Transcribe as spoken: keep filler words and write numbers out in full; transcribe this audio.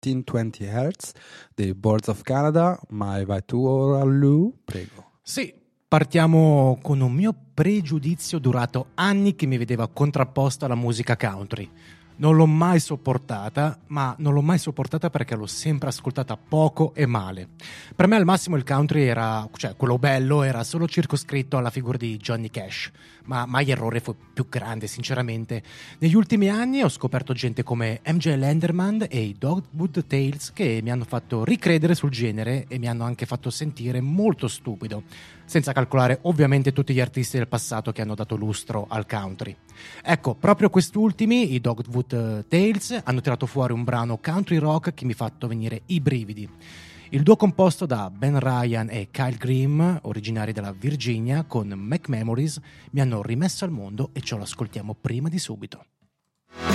millesettecentoventi Hertz dei Boards of Canada, mai vai tu ora Lou? Prego. Sì, partiamo con un mio pregiudizio durato anni che mi vedeva contrapposto alla musica country. Non l'ho mai sopportata, ma non l'ho mai sopportata perché l'ho sempre ascoltata poco e male. Per me al massimo il country era, cioè quello bello, era solo circoscritto alla figura di Johnny Cash, ma mai errore fu più grande sinceramente. Negli ultimi anni ho scoperto gente come M J Lenderman e i Dogwood Tales che mi hanno fatto ricredere sul genere e mi hanno anche fatto sentire molto stupido, senza calcolare ovviamente tutti gli artisti del passato che hanno dato lustro al country. Ecco, proprio quest'ultimi, i Dogwood Tales, hanno tirato fuori un brano country rock che mi ha fatto venire i brividi. Il duo composto da Ben Ryan e Kyle Grimm, originari della Virginia, con Mac Memories, mi hanno rimesso al mondo e ce lo ascoltiamo prima di subito.